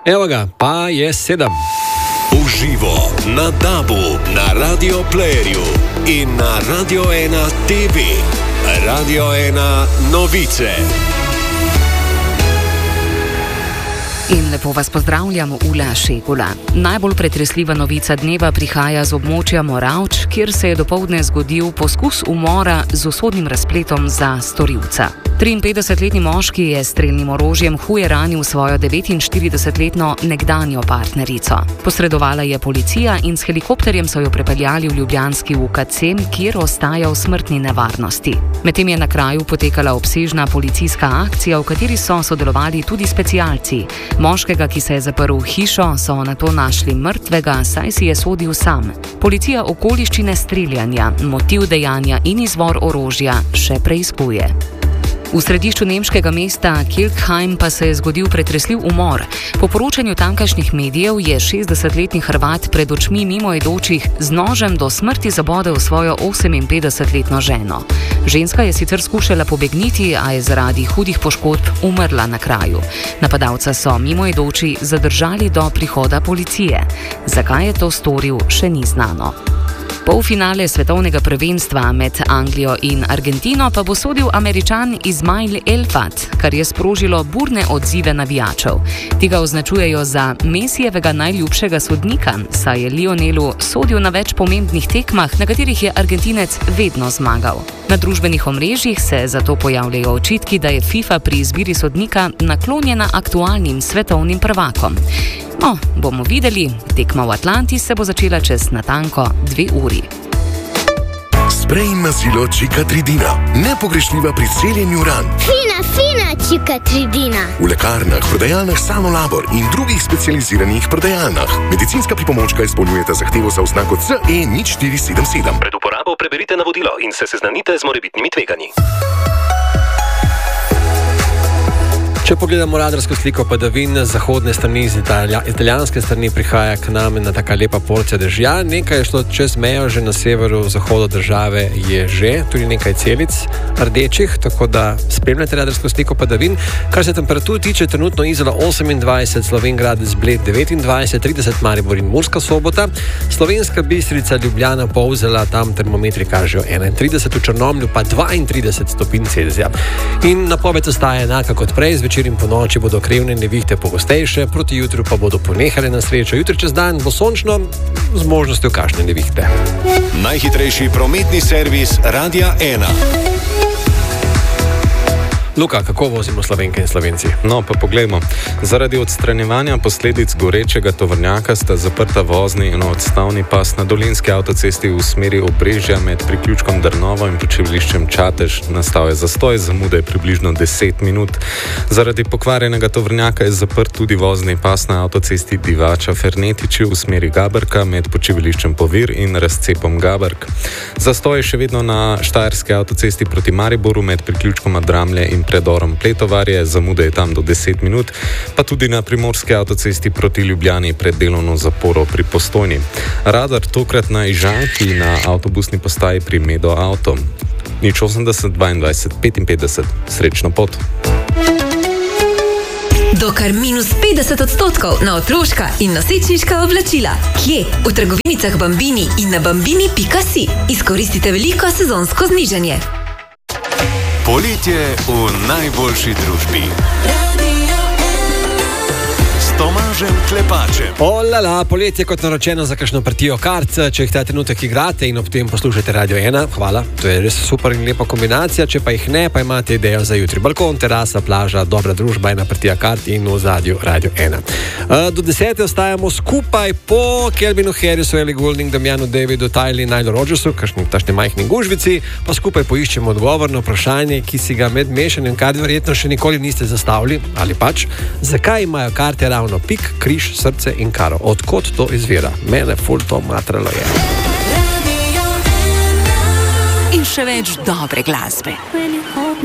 Evo ga, pa je 7. Uživo na DAB-u, na Radio Playerju in na Radio 1 TV. Radio 1 novice. In lepo vas pozdravljam, Ula Šegula. Najbolj pretresljiva novica dneva prihaja z območja Moravč, kjer se je dopoldne zgodil poskus umora z usodnim razpletom za storilca. 53-letni moški je s strelnim orožjem huje ranil svojo 49-letno nekdanjo partnerico. Posredovala je policija in s helikopterjem so jo prepeljali v ljubljanski UKC, kjer ostaja v smrtni nevarnosti. Medtem je na kraju potekala obsežna policijska akcija, v kateri so sodelovali tudi specialci. Moškega, ki se je zaprl v hišo, so nato našli mrtvega, saj si je sodil sam. Policija okoliščine streljanja, motiv dejanja in izvor orožja še preiskuje. V središču nemškega mesta Kelkheim pa se je zgodil pretresljiv umor. Po poročanju tamkajšnjih medijev je 60-letni Hrvat pred očmi mimoidočih z nožem do smrti zabodel svojo 58-letno ženo. Ženska je sicer skušala pobegniti, a je zaradi hudih poškodb umrla na kraju. Napadalca so mimoidoči zadržali do prihoda policije. Zakaj je to storil, še ni znano. Polfinale svetovnega prvenstva med Anglijo in Argentino pa bo sodil Američan Ismail Elfat, kar je sprožilo burne odzive navijačev. Ti ga označujejo za Mesijevega najljubšega sodnika, saj je Lionelu sodil na več pomembnih tekmah, na katerih je Argentinec vedno zmagal. Na družbenih omrežjih se zato pojavljajo očitki, da je FIFA pri izbiri sodnika naklonjena aktualnim svetovnim prvakom. No, bomo videli, tekma v Atlanti se bo začela čez natanko 2 uri. Sprej mazilo Cicatricina. Nepogrešljiva pri celjenju ran. Fina Cicatricina. V lekarnah, prodajalnah Sanolabor in drugih specializiranih prodajalnah. Medicinska pripomočka izpolnjujeta zahtevo za oznako CE0477. Pred uporabo preberite navodilo in se seznanite z morebitnimi tveganji. Če pogledamo radarsko sliko padavin z zahodne strani, z italijanske strani prihaja k nam na taka lepa porcija dežja. Nekaj je šlo čez mejo, že na severu, zahodu države je že, tudi nekaj celic rdečih, tako da spremljate radarsko sliko padavin. Kar se temperatur tiče, trenutno Izola 28, Slovenj Bled 29, 30 Maribor in Murska Sobota, Slovenska Bistrica, Ljubljana, Polzela, tam termometri kažejo 31, v Črnomlju pa 32 stopinj Celzija. In napoved ostaja enaka kot prej, zvečer in po noči bodo krevne nevihte pogostejše, proti jutru pa bodo ponehale na srečo. Jutri čez dan bo sončno z možnostjo kakšne nevihte. Najhitrejši prometni servis Radia 1. Luka, kako vozimo Slovenke in Slovenci? No, pa poglejmo. Zaradi odstranjevanja posledic gorečega tovornjaka sta zaprta vozni in odstavni pas na Dolenjski avtocesti v smeri Obrežja med priključkom Drnovo in počivališčem Čatež. Nastal je zastoj, zamuda je približno 10 minut. Zaradi pokvarjenega tovornjaka je zaprt tudi vozni pas na avtocesti Divača-Fernetiči v smeri Gaberka med počivališčem Povir in razcepom Gaberk. Zastoj je še vedno na Štajerski avtocesti proti Mariboru med priključkoma Dramlje in predorom Pletovarje, zamuda je tam do 10 minut, pa tudi na Primorski avtocesti proti Ljubljani pred delovno zaporo pri Postojni. Radar tokrat na Ižanki na avtobusni postaji pri Medo Avto. 080 22 55. Srečno pot! Do kar -50% na otroška in nosečniška oblačila. Kje? V trgovinicah Bambini in na bambini.si. Izkoristite veliko sezonsko znižanje. Poletje v najboljši družbi. Tomažem Klepačem. Olala, poletje kot naročeno za kakšno partijo kart, če jih ta trenutek igrate in ob tem poslušate Radio 1, hvala, to je res super in lepa kombinacija, če pa jih ne, pa imate idejo za jutri. Balkon, terasa, plaža, dobra družba, ena partija kart in v zadju Radio 1. Do 10. ostajamo skupaj po Kelvinu Harrisu, Ellie Goulding, Damjanu Davidu, Tylee, Nilu Rodgersu, kakšni tašni majhni gužvici, pa skupaj poiščemo odgovor na vprašanje, ki si ga med mešanjem kart verjetno še nikoli niste zastavili, ali pač, zakaj imajo karte ravno pik, križ, srce in karo. Odkot to izvira? Mene ful to matralo je. In še več dobre glasbe.